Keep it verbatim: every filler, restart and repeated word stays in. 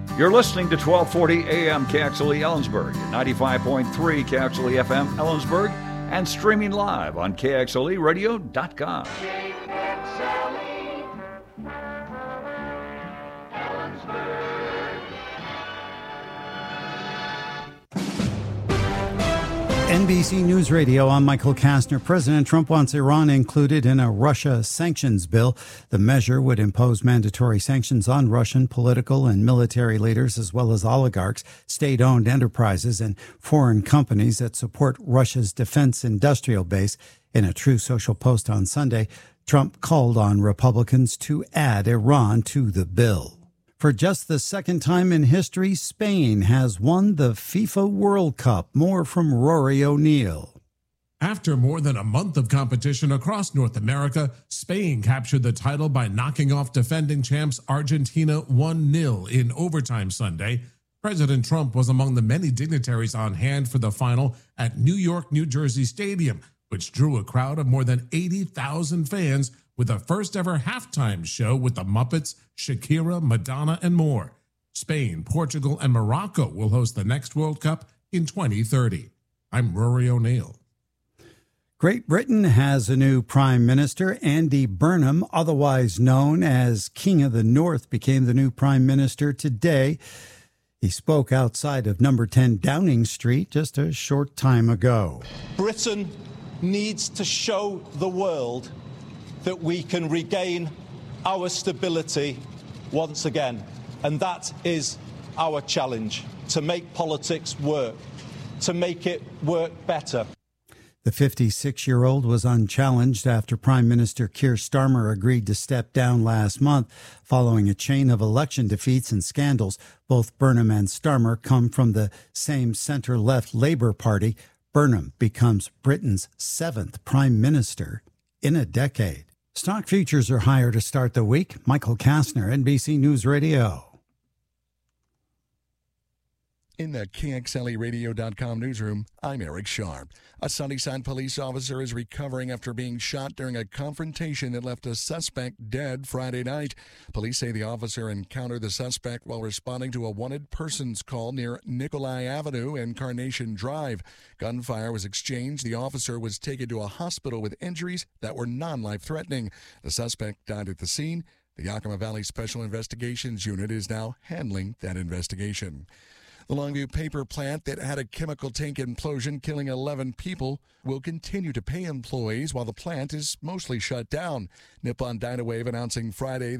You're listening to twelve forty A M K X L E Ellensburg, ninety-five point three K X L E F M Ellensburg, and streaming live on K X L E radio dot com. K X L E Ellensburg. N B C News Radio, I'm Michael Kastner. President Trump wants Iran included in a Russia sanctions bill. The measure would impose mandatory sanctions on Russian political and military leaders, as well as oligarchs, state-owned enterprises, and foreign companies that support Russia's defense industrial base. In a True Social post on Sunday, Trump called on Republicans to add Iran to the bill. For just the second time in history, Spain has won the FIFA World Cup. More from Rory O'Neill. After more than a month of competition across North America, Spain captured the title by knocking off defending champs Argentina one nil in overtime Sunday. President Trump was among the many dignitaries on hand for the final at New York, New Jersey Stadium, which drew a crowd of more than eighty thousand fans with a first-ever halftime show with the Muppets, Shakira, Madonna, and more. Spain, Portugal, and Morocco will host the next World Cup in twenty thirty. I'm Rory O'Neill. Great Britain has a new Prime Minister. Andy Burnham, otherwise known as King of the North, became the new Prime Minister today. He spoke outside of number ten Downing Street just a short time ago. Britain needs to show the world that we can regain our stability once again. And that is our challenge, to make politics work, to make it work better. The fifty-six-year-old was unchallenged after Prime Minister Keir Starmer agreed to step down last month following a chain of election defeats and scandals. Both Burnham and Starmer come from the same centre-left Labour Party. Burnham becomes Britain's seventh Prime Minister in a decade. Stock futures are higher to start the week. Michael Kastner, N B C News Radio. In the K X L E radio dot com newsroom, I'm Eric Sharp. A Sunnyside police officer is recovering after being shot during a confrontation that left a suspect dead Friday night. Police say the officer encountered the suspect while responding to a wanted persons call near Nicolay Avenue and Carnation Drive. Gunfire was exchanged. The officer was taken to a hospital with injuries that were non-life-threatening. The suspect died at the scene. The Yakima Valley Special Investigations Unit is now handling that investigation. The Longview paper plant that had a chemical tank implosion killing eleven people will continue to pay employees while the plant is mostly shut down. Nippon Dynawave announcing Friday